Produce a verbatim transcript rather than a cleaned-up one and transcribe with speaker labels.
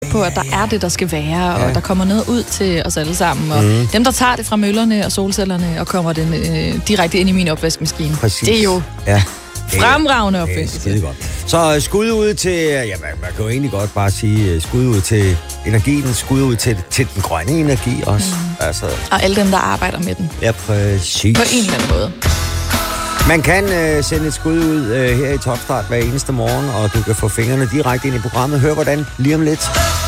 Speaker 1: på, at der er det, der skal være, ja. og der kommer noget ud til os alle sammen. Og
Speaker 2: mm.
Speaker 1: dem, der tager det fra møllerne og solcellerne og kommer den øh, direkte ind i min opvaskemaskine.
Speaker 2: Præcis.
Speaker 1: Det er jo
Speaker 2: ja.
Speaker 1: fremragende opfindelse.
Speaker 2: Det er godt. Så uh, skud ud til, ja, man, man kan jo egentlig godt bare sige, uh, skud ud til energien, skud ud til, til den grønne energi også. Mm. Altså,
Speaker 1: og alle dem, der arbejder med den.
Speaker 2: Ja, præcis.
Speaker 1: På en eller anden måde.
Speaker 2: Man kan uh, sende et skud ud uh, her i Topstart hver eneste morgen, og du kan få fingrene direkte ind i programmet. Hør hvordan lige om lidt.